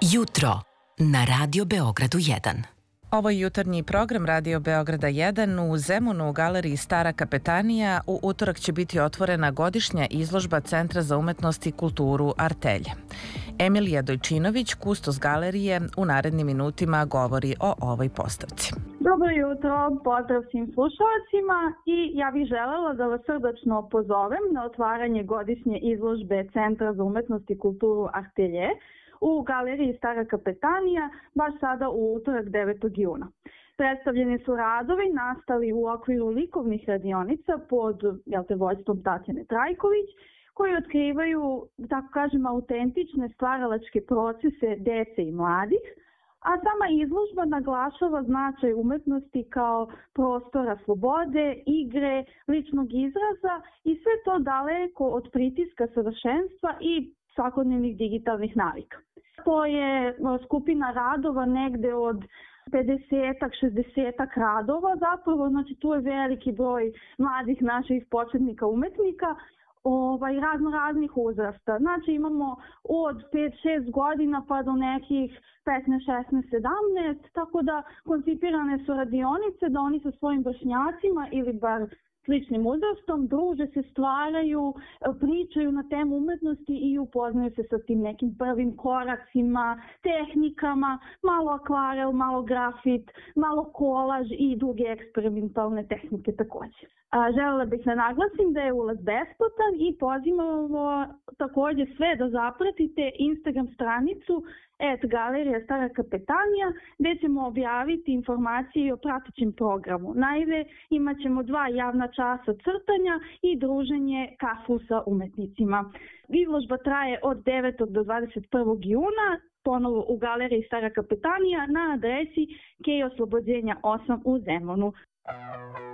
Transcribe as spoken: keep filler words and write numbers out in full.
Jutro na Radio Beogradu jedan. Ovo je jutarnji program Radio Beograda jedan. U Zemunu u galeriji Stara kapetanija u utorak će biti otvorena godišnja izložba Centra za umetnost i kulturu Artelje. Emilija Dojčinović, kustos galerije, u narednim minutima govori o ovoj postavci. Dobro jutro, pozdrav svim slušalcima i ja bih želela da vas srdačno pozovem na otvaranje godišnje izložbe Centra za umetnost i kulturu Artelje u galeriji Stara kapetanija, baš sada u utorak devetog juna. Predstavljeni su radovi nastali u okviru likovnih radionica pod jel te, vođstvom Tatjane Trajković, koji otkrivaju, tako kažem, autentične stvaralačke procese dece i mladih, a sama izložba naglašava značaj umetnosti kao prostora slobode, igre, ličnog izraza i sve to daleko od pritiska savršenstva i svakodnevnih digitalnih navika. To je skupina radova negde od pedesetak, šezdesetak radova zapravo, znači tu je veliki broj mladih naših početnika umetnika, ovaj, razno raznih uzrasta. Znači imamo od pet šest godina pa do nekih petnaest, šesnaest, sedamnaest, tako da koncipirane su radionice da oni sa svojim vršnjacima ili bar sličnim uzrastom druže se, stvaraju, pričaju na temu umetnosti i upoznaju se sa tim nekim prvim koracima, tehnikama, malo akvarel, malo grafit, malo kolaž i druge eksperimentalne tehnike takođe. A, želela bih da naglasim da je ulaz besplatan i pozivamo takođe sve da zapratite Instagram stranicu et galerija Stara kapetanija, gde ćemo objaviti informacije o pratećem programu. Naime, imat ćemo dva javna časa crtanja i druženje kafu sa umetnicima. Izložba traje od devetog do dvadeset prvog juna, ponovo u galeriji Stara kapetanija na adresi Kej Oslobođenja osam u Zemunu.